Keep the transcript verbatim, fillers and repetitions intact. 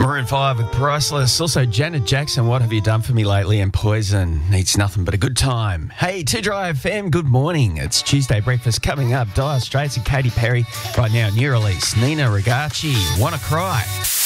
Maroon five with Priceless. Also, Janet Jackson, What Have You Done For Me Lately? And Poison, Needs Nothing But a Good Time. Hey, two Dry F M, good morning. It's Tuesday breakfast coming up. Dire Straits and Katy Perry. Right now, new release, Nina Ragacci, Wanna Cry.